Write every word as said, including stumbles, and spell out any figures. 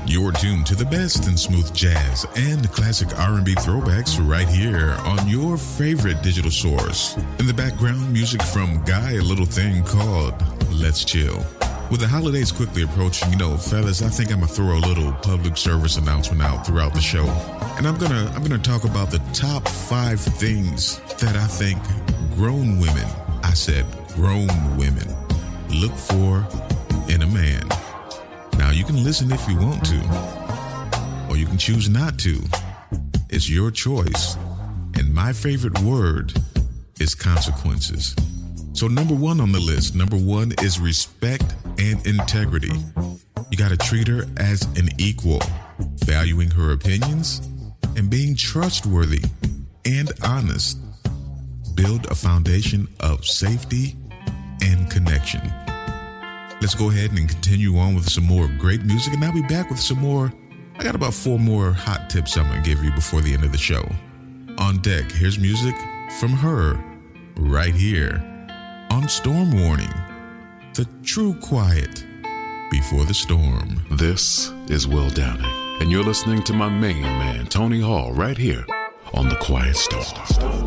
You're tuned to the best in smooth jazz and classic R and B throwbacks right here on your favorite digital source. In the background, music from Guy, a little thing called Let's Chill. With the holidays quickly approaching, you know, fellas, I think I'm gonna throw a little public service announcement out throughout the show. And I'm gonna I'm gonna talk about the top five things that I think grown women, I said grown women, look for in a man. Now, you can listen if you want to, or you can choose not to. It's your choice. And my favorite word is consequences. So number one on the list, number one is respect and integrity. You got to treat her as an equal, valuing her opinions and being trustworthy and honest. Build a foundation of safety and connection. Let's go ahead and continue on with some more great music, and I'll be back with some more. I got about four more hot tips I'm going to give you before the end of the show. On deck, here's music from her right here on Storm Warning, the true quiet before the storm. This is Will Downing, and you're listening to my main man, Tony Hall, right here on The Quiet Storm.